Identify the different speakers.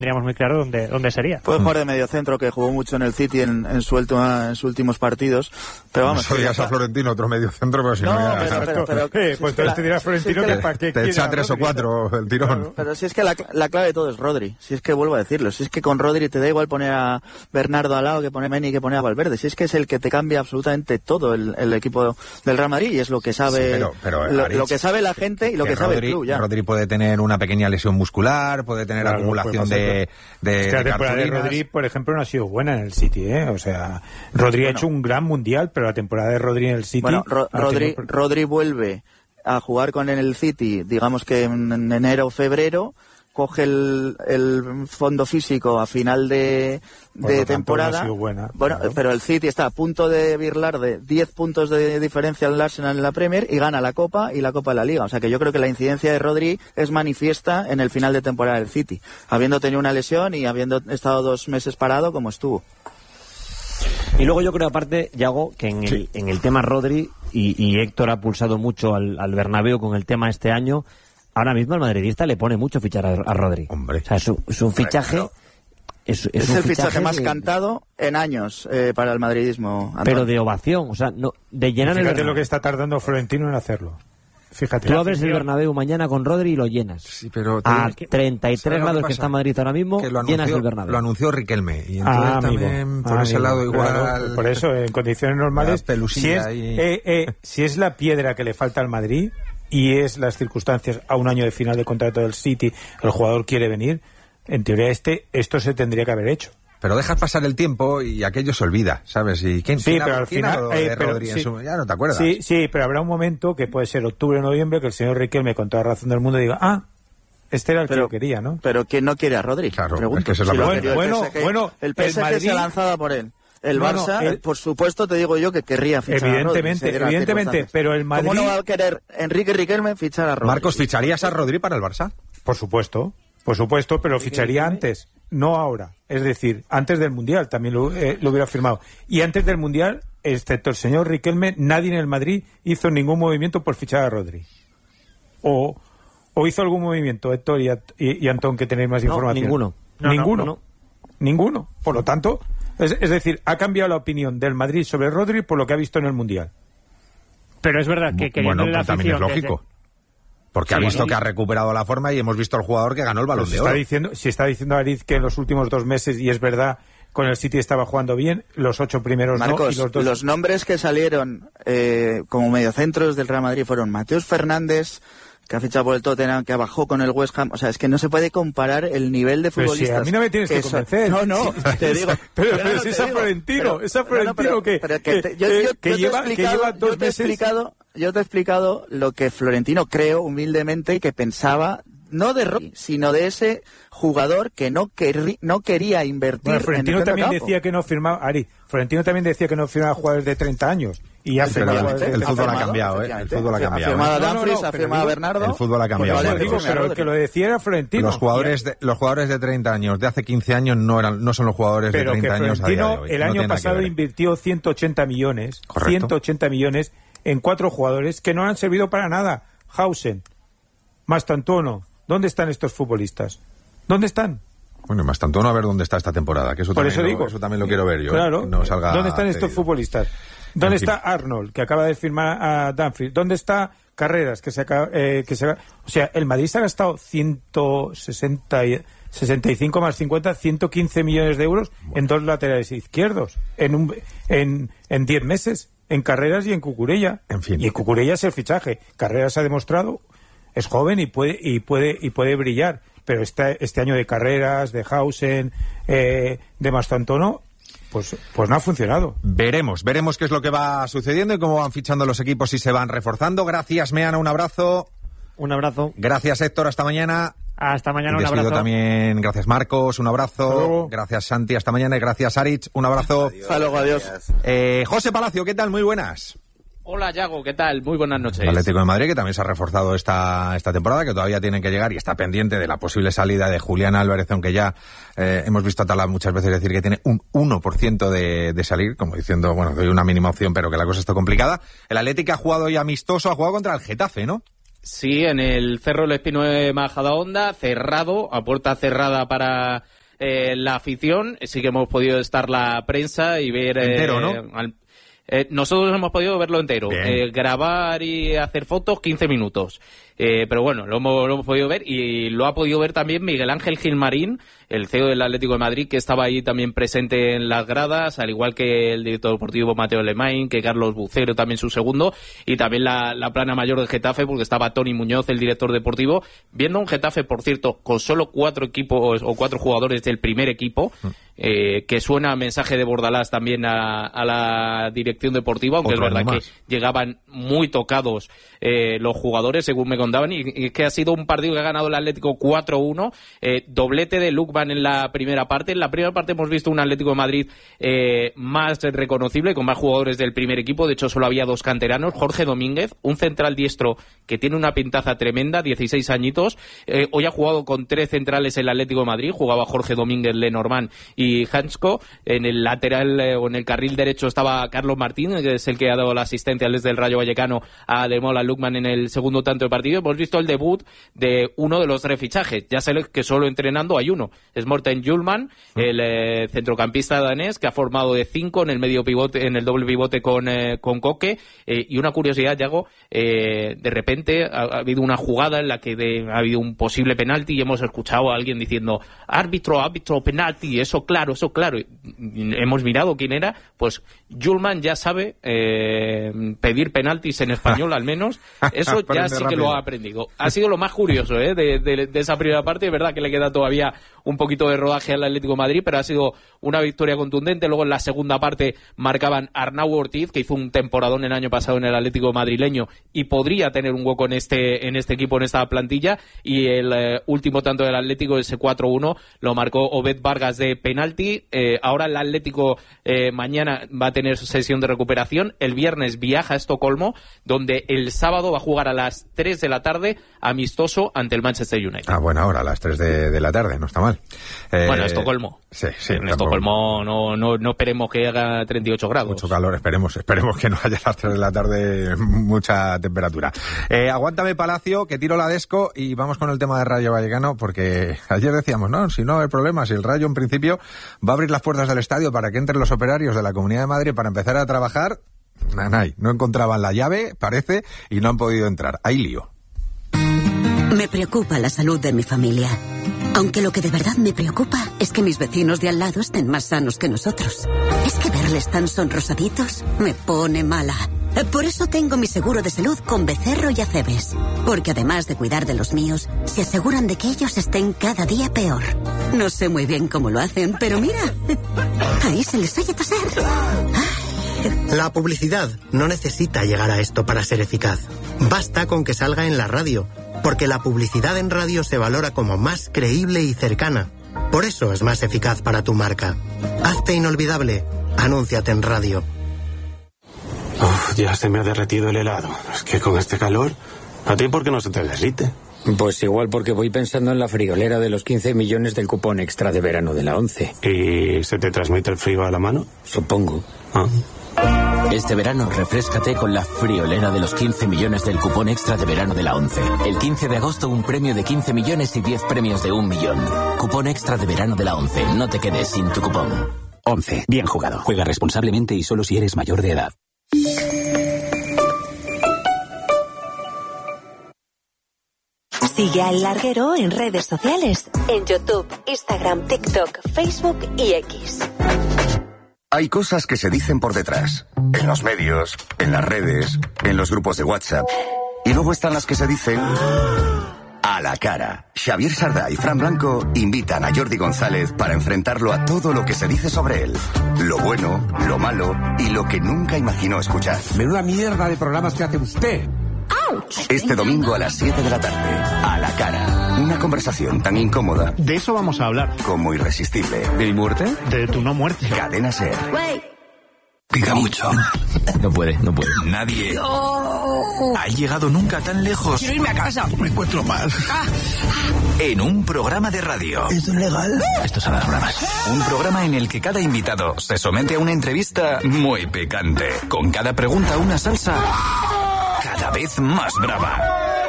Speaker 1: teníamos muy claro dónde sería.
Speaker 2: Fue un jugador de mediocentro que jugó mucho en el City en sus últimos partidos, pero vamos.
Speaker 3: No digas a Florentino otro mediocentro, pero si no
Speaker 2: pero
Speaker 1: pues entonces te dirá Florentino que para qué
Speaker 3: te echa 3 o 4 el tirón.
Speaker 2: Claro. Pero si es que la clave de todo es Rodri, si es que vuelvo a decirlo, si es que con Rodri te da igual poner a Bernardo al lado que poner a Meni que poner a Valverde, si es que es el que te cambia absolutamente todo el equipo del Real Madrid y es lo que sabe lo que sabe la gente y lo que sabe el club ya.
Speaker 3: Rodri puede tener una pequeña lesión muscular, puede tener acumulación de
Speaker 1: la temporada de Rodri, por ejemplo, no ha sido buena en el City, o sea, Rodri ha hecho un gran mundial, pero la temporada de Rodri en el City...
Speaker 2: Bueno, Rodri vuelve a jugar con el City, digamos que en enero o febrero, coge el fondo físico a final de temporada.
Speaker 1: No ha sido buena,
Speaker 2: bueno, claro. Pero el City está a punto de birlar de 10 puntos de diferencia al Arsenal en la Premier y gana la Copa y la Copa de la Liga. O sea que yo creo que la incidencia de Rodri es manifiesta en el final de temporada del City, habiendo tenido una lesión y habiendo estado 2 meses parado como estuvo.
Speaker 4: Y luego yo creo, aparte, Yago, que en el tema Rodri, y Héctor ha pulsado mucho al Bernabéu con el tema este año, ahora mismo el madridista le pone mucho fichar a Rodri.
Speaker 3: Hombre.
Speaker 4: O sea, es un fichaje...
Speaker 2: Claro.
Speaker 4: Es
Speaker 2: el fichaje más cantado en años para el madridismo, Antonio.
Speaker 4: Pero de ovación, o sea, no, de llenar el
Speaker 1: Fíjate lo que está tardando Florentino en hacerlo. Fíjate.
Speaker 4: Tú abres el Bernabéu mañana con Rodri y lo llenas.
Speaker 3: Sí, pero
Speaker 4: a 33 grados que está Madrid ahora mismo, llenas el Bernabéu.
Speaker 3: Lo anunció Riquelme. Y entonces también por ese lado igual...
Speaker 1: Claro, por eso, en condiciones normales, si es la piedra que le falta al Madrid y es las circunstancias a un año de final de contrato del City, el jugador quiere venir, en teoría esto se tendría que haber hecho.
Speaker 3: Pero dejas pasar el tiempo y aquello se olvida, ¿sabes? ¿Y quién
Speaker 1: pero al final
Speaker 3: Rodri ya no te acuerdas?
Speaker 1: Sí, pero habrá un momento que puede ser octubre o noviembre que el señor Riquelme, con toda razón del mundo, diga, este era el que yo quería, ¿no?
Speaker 2: Pero ¿quién no quiere a Rodri?
Speaker 3: Claro,
Speaker 2: pregunto.
Speaker 3: es que
Speaker 2: el PSG se ha lanzado por él. El Barça, por supuesto, te digo yo que querría fichar a Rodri.
Speaker 1: Evidentemente, pero el Madrid...
Speaker 2: ¿Cómo no va a querer Enrique Riquelme fichar a Rodri?
Speaker 3: Marcos, ¿ficharías a Rodri para el Barça?
Speaker 1: Por supuesto, pero ficharía antes, no ahora. Es decir, antes del Mundial también lo hubiera firmado. Y antes del Mundial, excepto el señor Riquelme, nadie en el Madrid hizo ningún movimiento por fichar a Rodri. ¿O hizo algún movimiento, Héctor y Antón, que tenéis más información? Ninguno. Por lo tanto, es decir, ha cambiado la opinión del Madrid sobre Rodri por lo que ha visto en el Mundial.
Speaker 5: Pero es verdad que
Speaker 3: bueno, pues también es lógico. Porque ha visto que ha recuperado la forma y hemos visto al jugador que ganó el Balón de Oro.
Speaker 1: Si está diciendo Ariz que en los últimos 2 meses, y es verdad, con el City estaba jugando bien, los 8 primeros
Speaker 2: Marcos,
Speaker 1: no, y los 2...
Speaker 2: los nombres que salieron como mediocentros del Real Madrid fueron Mateus Fernández, que ha fichado por el Tottenham, que bajó con el West Ham. O sea, es que no se puede comparar el nivel de futbolistas.
Speaker 1: Pero si a mí no me tienes que convencer.
Speaker 2: No, te digo.
Speaker 1: Pero si es a Florentino, que lleva 2 meses...
Speaker 2: Yo te he explicado lo que Florentino creo humildemente y que pensaba, no de Rodri, sino de ese jugador que no quería invertir.
Speaker 1: Bueno, Florentino
Speaker 2: en el
Speaker 1: también
Speaker 2: campo.
Speaker 1: decía que no firmaba, Florentino también decía que no firmaba jugadores de 30 años. Y ya
Speaker 3: el fútbol ha cambiado, El fútbol ha cambiado.
Speaker 2: Ha firmado a Dumfries, ha firmado a Bernardo.
Speaker 3: El fútbol ha cambiado.
Speaker 1: Pero el que lo decía era Florentino.
Speaker 3: Los jugadores de 30 años de hace 15 años no son los jugadores de 30 años a día de hoy.
Speaker 1: El año pasado invirtió 180 millones. Correcto. 180 millones en 4 jugadores que no han servido para nada. Hausen, Mastantuono, ¿dónde están estos futbolistas? ¿Dónde están?
Speaker 3: Bueno, Mastantuono, a ver dónde está esta temporada, que eso también lo quiero ver yo.
Speaker 1: Claro,
Speaker 3: no salga
Speaker 1: ¿dónde están estos futbolistas? ¿Dónde está Arnold, que acaba de firmar a Dumfries? ¿Dónde está Carreras, o sea, el Madrid se ha gastado 65 más 50, 115 millones de euros en 2 laterales izquierdos en 10 meses? En Carreras y en Cucurella. En fin. Y en Cucurella es el fichaje. Carreras ha demostrado, es joven y puede brillar. Pero este año de Carreras, de Hausen, de Mastantuono, pues no ha funcionado.
Speaker 3: Veremos qué es lo que va sucediendo y cómo van fichando los equipos y se van reforzando. Gracias, Meana, un abrazo.
Speaker 4: Un abrazo.
Speaker 3: Gracias, Héctor, hasta mañana.
Speaker 5: Hasta mañana, un
Speaker 3: abrazo. También, gracias Marcos, un abrazo. Gracias Santi, hasta mañana. Y gracias Aritz, un abrazo.
Speaker 2: Hasta luego, adiós.
Speaker 3: José Palacio, ¿qué tal? Muy buenas.
Speaker 6: Hola Yago, ¿qué tal? Muy buenas noches.
Speaker 3: El Atlético de Madrid, que también se ha reforzado esta temporada, que todavía tienen que llegar y está pendiente de la posible salida de Julián Álvarez, aunque ya hemos visto a Tala muchas veces decir que tiene un 1% de salir, como diciendo, bueno, doy una mínima opción, pero que la cosa está complicada. El Atlético ha jugado hoy amistoso, ha jugado contra el Getafe, ¿no?
Speaker 6: Sí, en el Cerro del Espino de Majadahonda, cerrado, a puerta cerrada para la afición. Sí que hemos podido estar la prensa y ver...
Speaker 3: Entero, ¿no?
Speaker 6: Nosotros hemos podido verlo entero. Grabar y hacer fotos, 15 minutos. Pero bueno, lo hemos podido ver y lo ha podido ver también Miguel Ángel Gilmarín, el CEO del Atlético de Madrid, que estaba ahí también presente en las gradas, al igual que el director deportivo Mateo Lemain, que Carlos Bucero, también su segundo, y también la plana mayor del Getafe, porque estaba Tony Muñoz, el director deportivo, viendo un Getafe, por cierto, con solo 4 equipos o 4 jugadores del primer equipo, que suena mensaje de Bordalás también a la dirección deportiva, aunque
Speaker 3: Otro
Speaker 6: es verdad
Speaker 3: más.
Speaker 6: que llegaban muy tocados los jugadores, según me contaban, y que ha sido un partido que ha ganado el Atlético 4-1, doblete de Lukman en la primera parte. En la primera parte hemos visto un Atlético de Madrid más reconocible, con más jugadores del primer equipo. De hecho, solo había 2 canteranos. Jorge Domínguez, un central diestro que tiene una pintaza tremenda, 16 añitos. Hoy ha jugado con 3 centrales el Atlético de Madrid. Jugaba Jorge Domínguez, Lenormand y Hansko. En el lateral o en el carril derecho estaba Carlos Martín, que es el que ha dado la asistencia desde el Rayo Vallecano a Ademola Lookman en el segundo tanto del partido. Hemos visto el debut de uno de los 3 fichajes. Ya sé que solo entrenando hay uno. Es Morten Hjulmand, el centrocampista danés, que ha formado de 5 en el medio pivote, en el doble pivote con Koke. Y una curiosidad, Yago, de repente ha habido una jugada en la que ha habido un posible penalti y hemos escuchado a alguien diciendo árbitro, penalti, eso claro. Y hemos mirado quién era, pues Hjulmand ya sabe pedir penaltis en español, al menos. Eso ya sí que lo ha aprendido. Ha sido lo más curioso de esa primera parte. Es verdad que le queda todavía un poquito de rodaje al Atlético de Madrid, pero ha sido una victoria contundente. Luego en la segunda parte marcaban Arnau Ortiz, que hizo un temporadón el año pasado en el Atlético madrileño y podría tener un hueco en este equipo, en esta plantilla. Y el último tanto del Atlético, ese 4-1, lo marcó Obed Vargas de penalti. Ahora el Atlético mañana va a tener su sesión de recuperación. El viernes viaja a Estocolmo, donde el sábado va a jugar a las 3 de la tarde amistoso ante el Manchester United.
Speaker 3: Ah, buena hora, a las 3 de la tarde, no está mal.
Speaker 6: Bueno, Estocolmo.
Speaker 3: Sí,
Speaker 6: En Estocolmo no esperemos que haga 38 grados.
Speaker 3: Mucho calor, esperemos que no haya a las 3 de la tarde mucha temperatura. Aguántame, Palacio, que tiro la desco y vamos con el tema de Rayo Vallecano, porque ayer decíamos, no, si no hay problema, si el Rayo en principio va a abrir las puertas del estadio para que entren los operarios de la Comunidad de Madrid para empezar a trabajar, no encontraban la llave, parece, y no han podido entrar. Hay lío.
Speaker 7: Me preocupa la salud de mi familia. Aunque lo que de verdad me preocupa es que mis vecinos de al lado estén más sanos que nosotros. Es que verles tan sonrosaditos me pone mala. Por eso tengo mi seguro de salud con Becerro y Acebes. Porque además de cuidar de los míos, se aseguran de que ellos estén cada día peor. No sé muy bien cómo lo hacen, pero mira, ahí se les oye toser.
Speaker 8: La publicidad no necesita llegar a esto para ser eficaz. Basta con que salga en la radio, porque la publicidad en radio se valora como más creíble y cercana. Por eso es más eficaz para tu marca. Hazte inolvidable. Anúnciate en radio.
Speaker 9: Uf, ya se me ha derretido el helado. Es que con este calor, ¿a ti por qué no se te derrite?
Speaker 10: Pues igual porque voy pensando en la friolera de los 15 millones del cupón extra de verano de la 11.
Speaker 9: ¿Y se te transmite el frío a la mano?
Speaker 10: Supongo.
Speaker 9: Ah.
Speaker 11: Este verano refréscate con la friolera de los 15 millones del cupón extra de verano de la 11. El 15 de agosto un premio de 15 millones y 10 premios de 1 millón. Cupón extra de verano de la 11. No te quedes sin tu cupón.
Speaker 12: 11. Bien jugado. Juega responsablemente y solo si eres mayor de edad.
Speaker 13: Sigue a El Larguero en redes sociales. En YouTube, Instagram, TikTok, Facebook y X.
Speaker 14: Hay cosas que se dicen por detrás, en los medios, en las redes, en los grupos de WhatsApp. Y luego están las que se dicen a la cara. Xavier Sardá y Fran Blanco invitan a Jordi González para enfrentarlo a todo lo que se dice sobre él. Lo bueno, lo malo y lo que nunca imaginó escuchar.
Speaker 15: Menuda mierda de programas que hace usted.
Speaker 14: Este domingo a las 7 de la tarde, a la cara. Una conversación tan incómoda.
Speaker 16: De eso vamos a hablar.
Speaker 14: Como irresistible.
Speaker 16: ¿De mi muerte? De tu no muerte.
Speaker 14: Cadena SER.
Speaker 17: Pica mucho.
Speaker 11: No puede.
Speaker 17: Nadie ha llegado nunca tan lejos.
Speaker 15: Quiero irme a casa.
Speaker 17: Me encuentro mal. En un programa de radio.
Speaker 15: ¿Esto es legal?
Speaker 17: Esto es a las bravas. Un programa en el que cada invitado se somete a una entrevista muy picante. Con cada pregunta una salsa cada vez más brava.